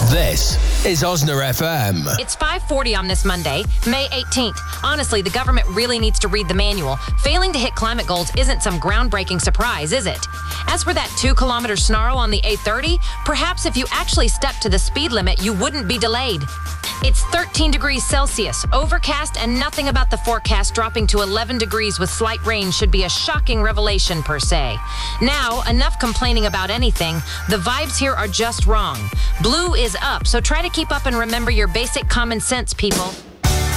This is Osner FM. It's 5:40 on this Monday, May 18th. Honestly, the government really needs to read the manual. Failing to hit climate goals isn't some groundbreaking surprise, is it? As for that 2-kilometer snarl on the A30, perhaps if you actually stepped to the speed limit, you wouldn't be delayed. It's 13 degrees Celsius, overcast, and nothing about the forecast dropping to 11 degrees with slight rain should be a shocking revelation per se. Now, enough complaining about anything. The vibes here are just wrong. Blue is up, so try to keep up and remember your basic common sense, people.